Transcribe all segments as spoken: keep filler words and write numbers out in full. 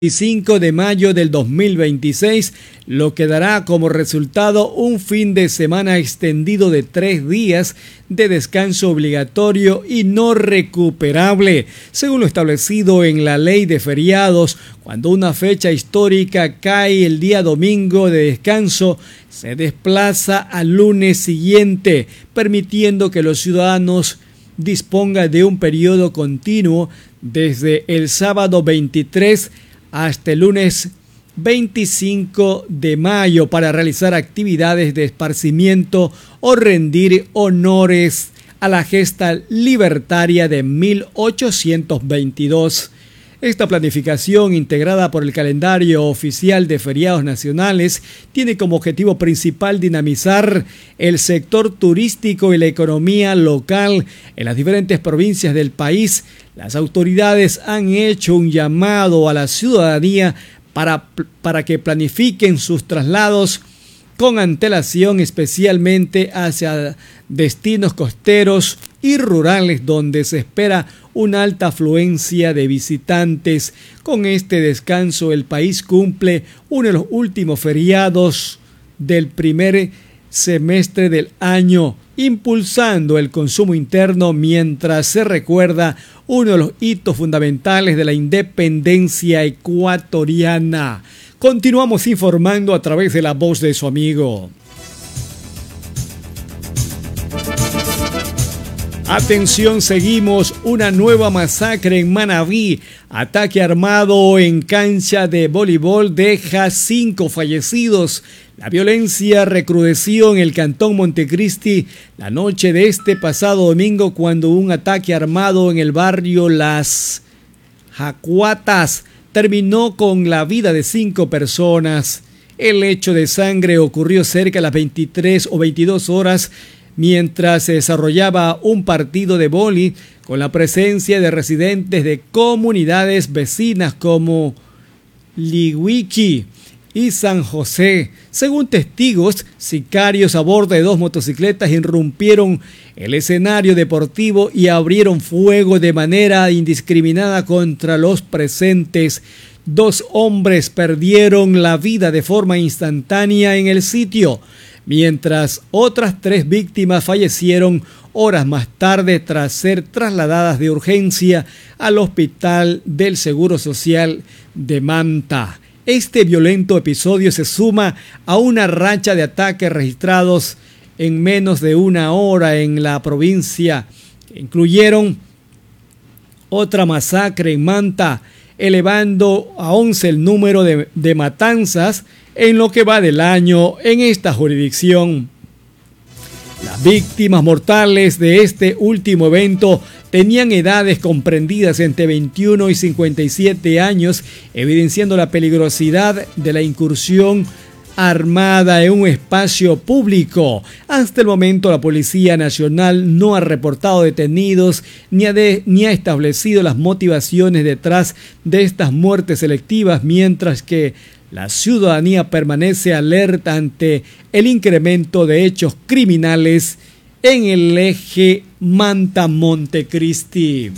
veinticinco de mayo del dos mil veintiséis, lo que dará como resultado un fin de semana extendido de tres días de descanso obligatorio y no recuperable, según lo establecido en la ley de feriados. Cuando una fecha histórica cae el día domingo de descanso, se desplaza al lunes siguiente, permitiendo que los ciudadanos dispongan de un periodo continuo desde el sábado veintitrés hasta el lunes veinticinco de mayo para realizar actividades de esparcimiento o rendir honores a la gesta libertaria de mil ochocientos veintidós. Esta planificación, integrada por el calendario oficial de feriados nacionales, tiene como objetivo principal dinamizar el sector turístico y la economía local en las diferentes provincias del país. Las autoridades han hecho un llamado a la ciudadanía para, para que planifiquen sus traslados con antelación, especialmente hacia destinos costeros y rurales donde se espera una alta afluencia de visitantes. Con este descanso, el país cumple uno de los últimos feriados del primer semestre del año, impulsando el consumo interno mientras se recuerda uno de los hitos fundamentales de la independencia ecuatoriana. Continuamos informando a través de la voz de su amigo. Atención, seguimos. Una nueva masacre en Manabí. Ataque armado en cancha de voleibol deja cinco fallecidos. La violencia recrudeció en el cantón Montecristi la noche de este pasado domingo cuando un ataque armado en el barrio Las Jacuatas terminó con la vida de cinco personas. El hecho de sangre ocurrió cerca de las veintitrés o veintidós horas mientras se desarrollaba un partido de vóley con la presencia de residentes de comunidades vecinas como Lihuiqui y San José. Según testigos, sicarios a bordo de dos motocicletas irrumpieron el escenario deportivo y abrieron fuego de manera indiscriminada contra los presentes. Dos hombres perdieron la vida de forma instantánea en el sitio, mientras otras tres víctimas fallecieron horas más tarde tras ser trasladadas de urgencia al Hospital del Seguro Social de Manta. Este violento episodio se suma a una racha de ataques registrados en menos de una hora en la provincia, que incluyeron otra masacre en Manta, elevando a once el número de, de matanzas en lo que va del año en esta jurisdicción. Las víctimas mortales de este último evento tenían edades comprendidas entre veintiuno y cincuenta y siete años, evidenciando la peligrosidad de la incursión armada en un espacio público. Hasta el momento, la Policía Nacional no ha reportado detenidos ni ha, de, ni ha establecido las motivaciones detrás de estas muertes selectivas, mientras que la ciudadanía permanece alerta ante el incremento de hechos criminales en el eje Manta-Montecristi.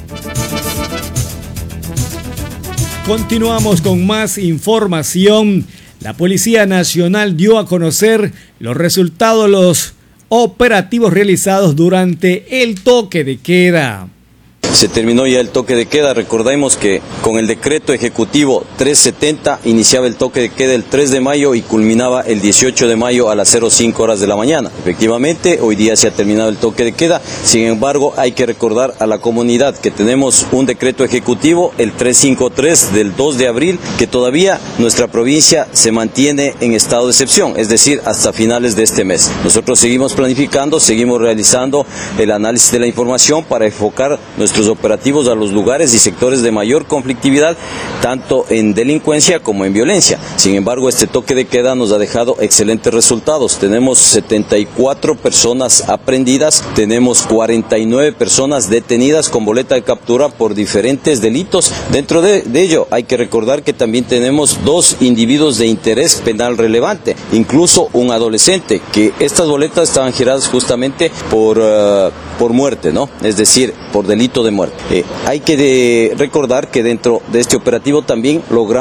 Continuamos con más información. La Policía Nacional dio a conocer los resultados de los operativos realizados durante el toque de queda. Se terminó ya el toque de queda. Recordemos que con el decreto ejecutivo trescientos setenta iniciaba el toque de queda el tres de mayo y culminaba el dieciocho de mayo a las cero cinco horas de la mañana. Efectivamente, hoy día se ha terminado el toque de queda. Sin embargo, hay que recordar a la comunidad que tenemos un decreto ejecutivo, el trescientos cincuenta y tres del dos de abril, que todavía nuestra provincia se mantiene en estado de excepción, es decir, hasta finales de este mes. Nosotros seguimos planificando, seguimos realizando el análisis de la información para enfocar nuestros operativos a los lugares y sectores de mayor conflictividad, tanto en delincuencia como en violencia. Sin embargo, este toque de queda nos ha dejado excelentes resultados. Tenemos setenta y cuatro personas aprehendidas, tenemos cuarenta y nueve personas detenidas con boleta de captura por diferentes delitos. Dentro de, de ello, hay que recordar que también tenemos dos individuos de interés penal relevante, incluso un adolescente, que estas boletas estaban giradas justamente por uh, por muerte, ¿no? Es decir, por delito de muerte. Eh, hay que de recordar que dentro de este operativo también logramos